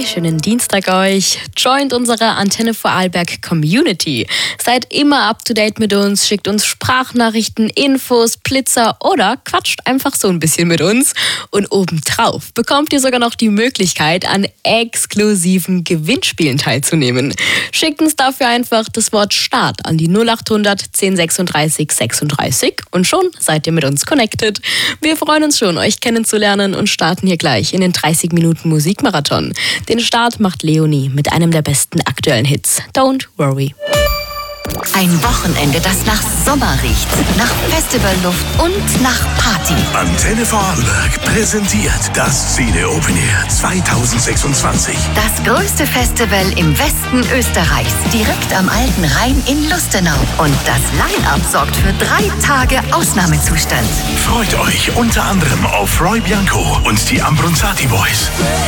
schönen Dienstag euch. Joint unsere Antenne Vorarlberg Community. Seid immer up to date mit uns, schickt uns Sprachnachrichten, Infos, Blitzer oder quatscht einfach so ein bisschen mit uns. Und obendrauf bekommt ihr sogar noch die Möglichkeit, an exklusiven Gewinnspielen teilzunehmen. Schickt uns dafür einfach das Wort Start an die 0800 1036 36 und schon seid ihr mit uns connected. Wir freuen uns schon, euch kennenzulernen und starten hier gleich in den 30 Minuten Musikmarathon. Den Start macht Leonie mit einem der besten aktuellen Hits, Don't Worry. Ein Wochenende, das nach Sommer riecht, nach Festivalluft und nach Party. Antenne Vorarlberg präsentiert das Cine Open Air 2026. Das größte Festival im Westen Österreichs, direkt am Alten Rhein in Lustenau. Und das Line-Up sorgt für 3 Tage Ausnahmezustand. Freut euch unter anderem auf Roy Bianco und die Ambronzati Boys.